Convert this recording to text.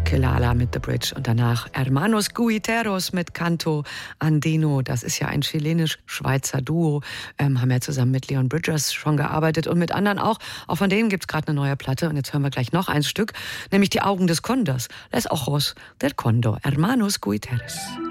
Kelala mit The Bridge und danach Hermanos Guiteros mit Canto Andino. Das ist ja ein chilenisch-schweizer Duo, haben ja zusammen mit Leon Bridges schon gearbeitet und mit anderen auch. Auch von denen gibt's gerade eine neue Platte und jetzt hören wir gleich noch ein Stück, nämlich Die Augen des Kondors, Les Ojos del Condor, Hermanos Guiteros.